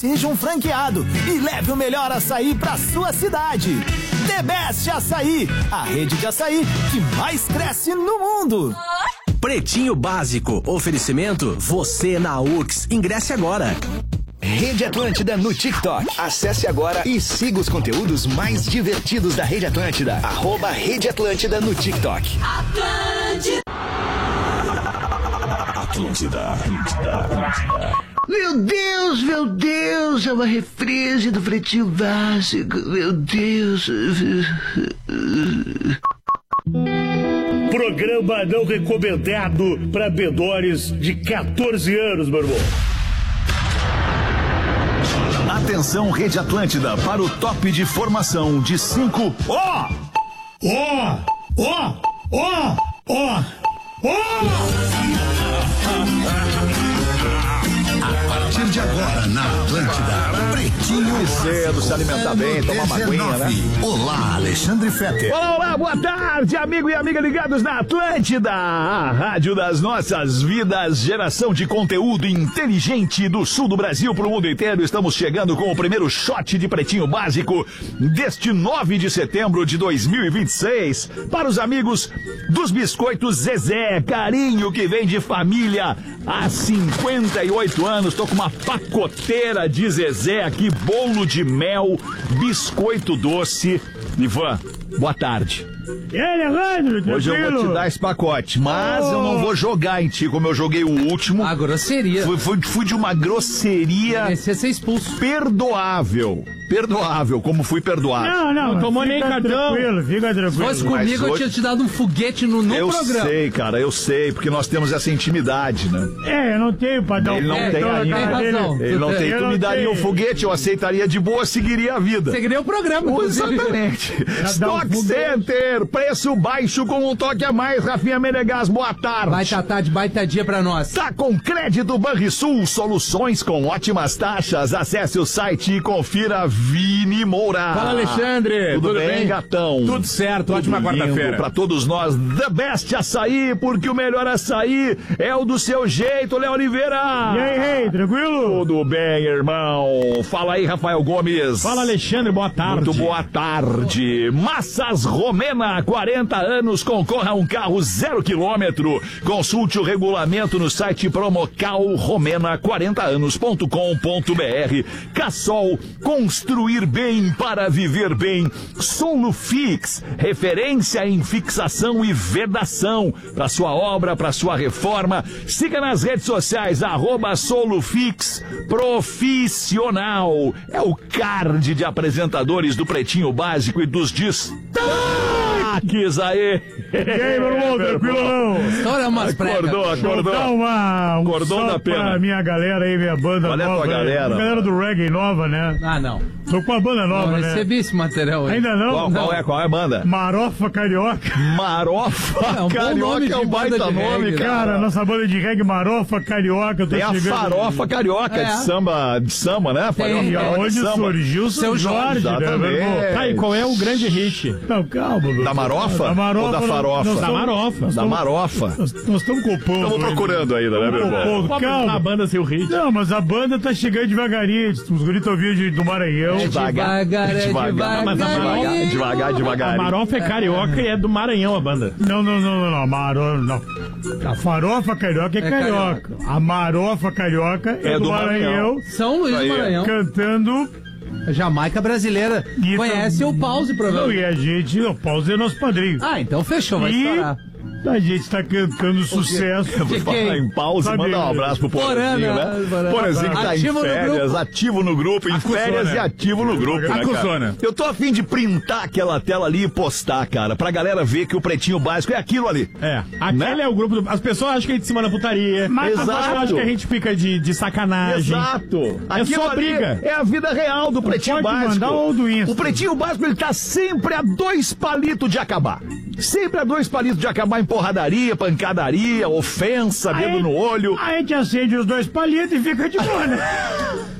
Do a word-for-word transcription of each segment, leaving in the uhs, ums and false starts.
seja um franqueado e leve o melhor açaí pra sua cidade. The Best Açaí, a rede de açaí que mais cresce no mundo. Pretinho Básico, oferecimento você na U X. Ingresse agora. Rede Atlântida no TikTok. Acesse agora e siga os conteúdos mais divertidos da Rede Atlântida. Arroba Rede Atlântida no TikTok. Atlântida. Atlântida, Atlântida, Atlântida. Meu Deus, meu Deus, é uma reprise do Pretinho Básico, meu Deus. Programa não recomendado para menores de catorze anos, meu irmão. Atenção, Rede Atlântida, para o top de formação de cinco. Ó! Ó! Ó! Ó! Ó! Ó! A partir de agora, na Atlântida, Pretinho cedo, se alimentar bem, tomar uma aguinha, né? Olá, Alexandre Fetter. Olá, olá, boa tarde, amigo e amiga ligados na Atlântida, a rádio das nossas vidas, geração de conteúdo inteligente do sul do Brasil para o mundo inteiro. Estamos chegando com o primeiro shot de Pretinho Básico deste nove de setembro de dois mil e vinte e seis. Para os amigos dos Biscoitos Zezé, carinho que vem de família há cinquenta e oito anos. Tô com uma pacoteira de Zezé aqui, bolo de mel, biscoito doce. Ivan, boa tarde. E aí, Leandro? Hoje eu vou te dar esse pacote, mas oh. eu não vou jogar em ti como eu joguei o último. A grosseria. Fui, fui, fui de uma grosseria. Esse é ser expulso. Perdoável. Perdoável, como fui perdoado. Não, não, não tomou nem cartão. Tranquilo, fica tranquilo. Se fosse comigo, hoje... eu tinha te dado um foguete no, no eu programa. Eu sei, cara, eu sei, porque nós temos essa intimidade, né? É, eu não tenho pra dar um Ele não é, tem então, ainda. Tem razão. Ele não tem. Tu me daria um foguete, eu aceitaria de boa, seguiria a vida. Seguiria o programa. Exatamente. Stock Center, preço baixo com um toque a mais. Rafinha Menegas, boa tarde. Baita tarde, baita dia pra nós. Tá com crédito Banrisul, soluções com ótimas taxas. Acesse o site e confira. Vini Moura. Fala, Alexandre. Tudo, Tudo bem, bem, gatão? Tudo certo, Tudo ótima quarta-feira. Pra todos nós, The Best Açaí, porque o melhor açaí é o do seu jeito, Léo Oliveira. E aí, rei, tranquilo? Tudo bem, irmão. Fala aí, Rafael Gomes. Fala, Alexandre, boa tarde. Muito boa tarde. Massas Romena, quarenta anos, concorra a um carro zero quilômetro. Consulte o regulamento no site promocal romena quarenta anos ponto com ponto br. Cassol, construir bem para viver bem. Solufix, referência em fixação e vedação. Para sua obra, para sua reforma. Siga nas redes sociais, arroba Solufix Profissional. É o card de apresentadores do Pretinho Básico e dos destaques aí. E aí, meu irmão, tranquilo não? Estoura umas pregas. Acordou, acordou. Dá uma, um Cordão da pena. Pra minha galera aí, minha banda Qual nova. É a tua galera? A galera do reggae nova, né? Ah, não. Tô com a banda nova, não, né? Recebi esse material aí. Ainda não? Qual, não. qual é, qual é a banda? Marofa Carioca. Marofa é um Carioca é um baita nome, reggae, cara. Cara, nossa banda de reggae Marofa Carioca. Eu tô Tem a farofa carioca é. de samba, de samba, né? Tem. E onde surgiu o seu Jorge, Jorge, né, né? Tá, e qual é o grande hit? Não, calma, meu. Da Marofa? Da Marofa ou da farofa? Nós, nós da tamo, Marofa. Da Marofa. Nós estamos copando. Estamos procurando ainda, né, meu irmão? Calma. A banda sem o hit. Não, mas a banda tá chegando devagarinho. Os guris estão vindo do Maranhão. É devagar, é devagar. Mas a devagar, devagar, devagar. A Marofa é carioca e é do Maranhão a banda. Não, não, não, não, não. A Marofa, não. A farofa carioca é, é carioca. carioca. A Marofa carioca é, é do, do Maranhão. Maranhão. São Luís do Maranhão. Cantando... A Jamaica brasileira. E conhece tá... o Pause, provavelmente. Não, e a gente... O Pause é nosso padrinho. Ah, então fechou, vai e... estourar. A gente tá cantando sucesso. Eu vou falar em pausa e mandar um abraço pro Porazinho, né? Porazinho que tá ativo em férias, ativo no grupo, em Acusou, férias né? e ativo no grupo, né, Acusou, cara? né? Eu tô a fim de printar aquela tela ali e postar, cara, pra galera ver que o Pretinho Básico é aquilo ali. É, aquele né? é o grupo do... As pessoas acham que a gente se manda putaria. Mas as pessoas acham que a gente fica de, de sacanagem. Exato. É Aquilo só ali briga. É a vida real do Pretinho Pode Básico. mandar ou do Insta. O Pretinho Básico, ele tá sempre a dois palitos de acabar. Sempre a dois palitos de acabar em porradaria, pancadaria, ofensa, dedo aí, no olho. Aí a gente acende os dois palitos e fica de boa, né?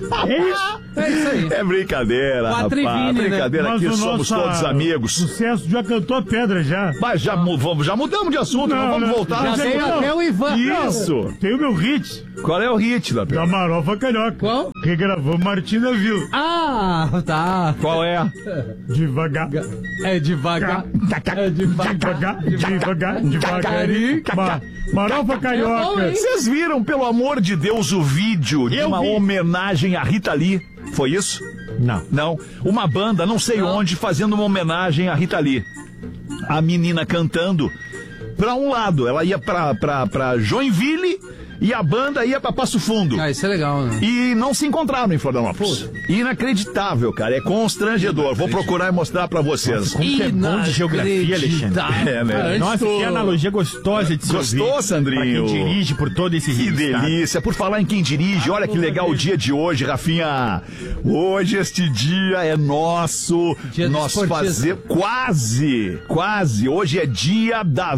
É isso. É isso aí. É brincadeira, Quatro e rapaz. vinte, né? Brincadeira, Mas aqui o somos nosso, todos ah, amigos. Sucesso já cantou a pedra já. Mas já, mu- vamos- já mudamos de assunto, não, Não, vamos não. voltar. Já Não, veio não. até o Ivan. Isso. Tem o meu hit Qual é o hit, da da Marofa Carioca. Qual? Regravou Martina Vila. Ah, tá. Qual é? Devagar. É devagar. É devagar. Devagar, devagar, devagarinho. Ma- Marofa É bom, Carioca. hein? Vocês viram, pelo amor de Deus, o vídeo de Eu uma vi. homenagem a Rita Lee? Foi isso? Não. Não. Uma banda, não sei Não. onde, fazendo uma homenagem a Rita Lee. A menina cantando pra um lado. Ela ia pra, pra, pra Joinville e a banda ia pra Passo Fundo. Ah, isso é legal, né? E não se encontraram em Florianópolis. Inacreditável, cara. É constrangedor. Vou procurar e mostrar pra vocês. Como que é bom de geografia, Alexandre. É, né? Nossa, que analogia gostosa de se Gostou, ouvir. Sandrinho? Pra quem dirige por todo esse Que rio, tá? delícia. Por falar em quem dirige, olha que legal o dia de hoje, Rafinha. Hoje este dia é nosso. Dia do Nós esportista. fazer quase, quase. Hoje é dia da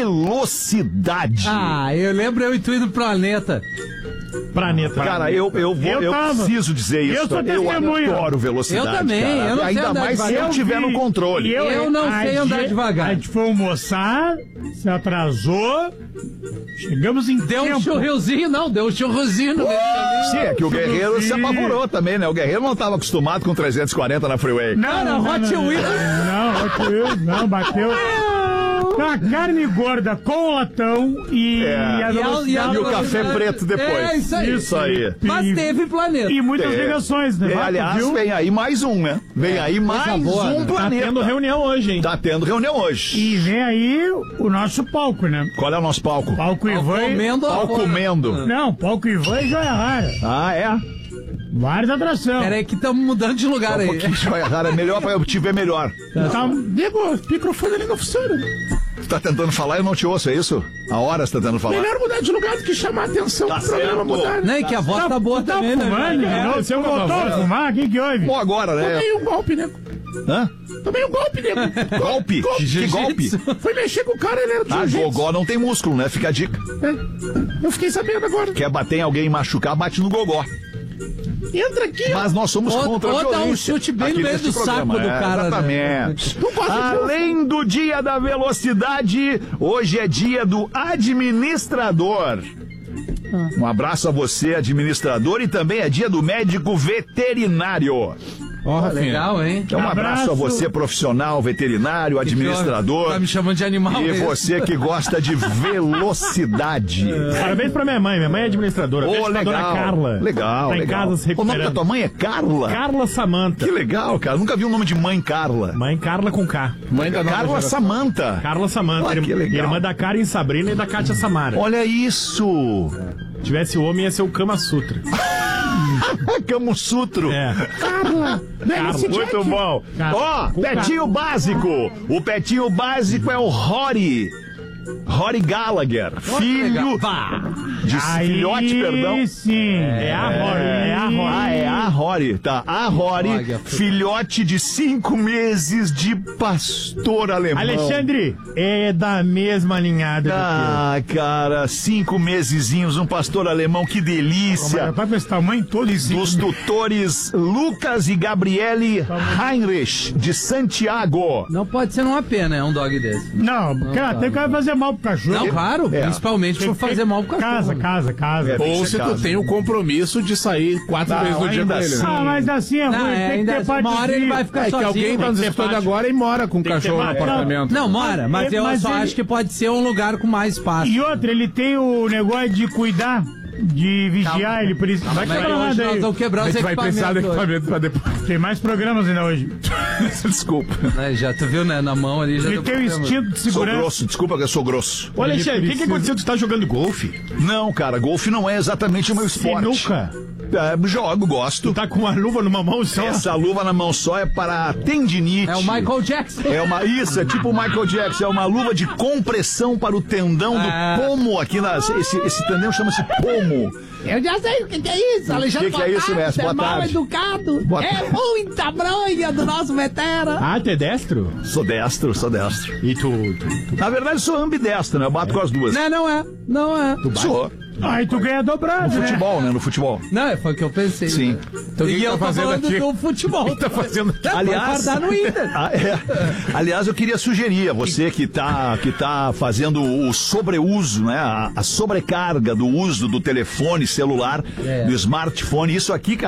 velocidade. Ah, eu lembro eu e tu indo pro planeta. Planeta. Cara, eu, eu, vou, Eu eu tava. preciso dizer Eu isso. sou testemunha. adoro velocidade. Eu também, cara. eu não sei Ainda andar mais se devagar. eu tiver no vi, controle. e Eu não a sei andar gente- devagar. A gente foi almoçar, se atrasou, chegamos em Deu um tempo. churrilzinho, não, deu um churrilzinho no meio do caminho. Sim, é que o Guerreiro se apavorou também, né? O Guerreiro não estava acostumado com trezentos e quarenta na freeway. Não, Cara, não, Hot não, Wheels. Não, Hot Wheels, não, bateu. Uma carne gorda com latão e, É. a E a- velocidade- E o café preto depois. É, isso aí. Isso aí. Mas teve planeta. E muitas É. ligações, né? É, Vato, aliás, viu? vem aí mais um, né? Vem aí mais boa, um né? Tá planeta. tendo reunião hoje, hein? Tá tendo reunião hoje. E vem aí o nosso palco, né? Qual é o nosso palco? Palco Ivan. e- Comendo a Palco fora. Mendo. Não, palco Ivan e Joia Rara. Ah, é? Várias atrações. Pera aí que estamos mudando de lugar Um aí. pouquinho joia rara, é melhor pra eu te ver melhor. Tá, Diego, o microfone ali não funciona. Tu tá tentando falar e eu não te ouço, é isso? A hora você tá tentando falar. mudar de lugar do que chamar a atenção Tá certo. Não, e que a voz tá, boa Tá também, fumando, né? né? É, Você eu voltou vou- a fumar? O que que houve? Bom, agora, né? um golpe, né? Hã? Tomei um golpe, né? Golpe? Que golpe? Foi mexer com o cara, ele era do Ah, gogó não tem músculo, né? Fica a dica. Eu fiquei sabendo agora. Quer bater em alguém e machucar, bate no gogó. Entra aqui, Mas nós somos Ou- contra a ou dá um violência. chute bem no aqui meio neste do saco programa. do É, cara, Exatamente. Não gosto de Além do dia da velocidade, hoje é dia do administrador. Um abraço a você, administrador, e também é dia do médico veterinário. Ó, legal, hein? Então, um abraço, Abraço. a você, profissional, veterinário, administrador. Tá me chamando de animal. E esse. você que gosta de velocidade. Parabéns pra minha mãe. Minha mãe é administradora. Ô, Beijo pra legal. dona Carla. Legal, Tá em legal. casa se O nome da recuperando. tua mãe é Carla? Carla Samanta. Que legal, cara. Nunca vi o nome de mãe Carla. Mãe Carla com K. Mãe da Carla Samanta. Carla Samanta. Olha que irmã- legal. Irmã da Karen Sabrina e da Kátia Samara. Olha isso. Se tivesse homem, ia ser o Kama Sutra. Kamo Sutro. É. Carla. Muito bom. Ó, Petinho Básico. O Petinho Básico é o Rory. Rory Gallagher. Filho de Aí filhote, perdão. sim. É a Rory. É a Rory. Ah, é a Rory, tá. A Rory, Águia. filhote de cinco meses de pastor alemão. Alexandre, é da mesma linhada do Ah, cara, cinco mesezinhos, um pastor alemão, que delícia. Tá com esse tamanho todo isso. Dos tutores Lucas e Gabriele Heinrich, de Santiago. Não pode ser uma pena, é um dog desse. Não, cara, tem que fazer mal pro cachorro. Não, claro, É. principalmente por fazer mal pro cachorro. Casa, casa, casa. É, tem que Ou ser se tu casa. tem o compromisso de sair quatro Não, vezes no dia ainda com ele. assim. né? Ah, mas assim é ruim, Não, é, tem que ainda ter assim, parte uma hora ele vai ficar É que sozinho. alguém tá tem nos que ter escutando pátio. agora e mora com o Tem que ter cachorro no pátio. apartamento. Não, mora, mas eu Mas só ele- acho que pode ser um lugar com mais espaço. E outra, ele tem o negócio de cuidar, de vigiar, Calma. ele precisa. Vai Mas quebrar hoje nada nós aí. vamos quebrar A os gente vai precisar do equipamentos. hoje. equipamento pra depois. Tem mais programas ainda hoje. Desculpa. É, já, tu viu, né? Na mão ali já Ele deu tem o problema. instinto de Sou segurança. grosso, desculpa que eu sou grosso. Ô, Alexandre, o que, que precisa- aconteceu? Tu tá jogando golfe? Não, cara, golfe não é exatamente o meu esporte. Sinuca. É, jogo, gosto. Tu tá com uma luva numa mão só? Essa luva na mão só é para tendinite. É o Michael Jackson. É uma, isso, é tipo o Michael Jackson, é uma luva de compressão para o tendão do Ah. pomo aqui na, esse, esse tendão chama-se pomo. Eu já sei o que, que é isso, Alexandre. que que é boa isso, tarde, mestre? você Boa é mal tarde. educado. Boa é tarde. muita bronha do nosso veterano. Ah, tu é destro? Sou destro, sou destro. E tu, tu, tu Na verdade, sou ambidestro, né? Eu bato com as duas. Não, não é. Não é. Sou. Aí tu ganha dobrado, No né? futebol, né? No futebol. Não, foi o que eu pensei. Sim. Então, e eu tô fazendo falando aqui? do futebol. Tá fazendo aqui? Aliás, Vai guardar no Inter. Ah, é. Aliás, eu queria sugerir a você que tá, que tá fazendo o sobreuso, né? A, a sobrecarga do uso do telefone celular, É. do smartphone. Isso aqui, cara.